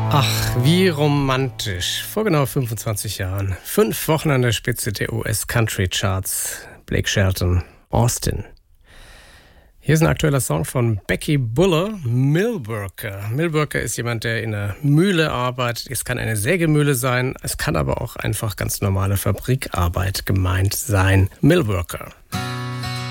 Ach, wie romantisch. Vor genau 25 Jahren. 5 Wochen an der Spitze der US-Country-Charts. Blake Shelton, Austin. Hier ist ein aktueller Song von Becky Buller, Millworker. Millworker ist jemand, der in einer Mühle arbeitet. Es kann eine Sägemühle sein, es kann aber auch einfach ganz normale Fabrikarbeit gemeint sein. Millworker.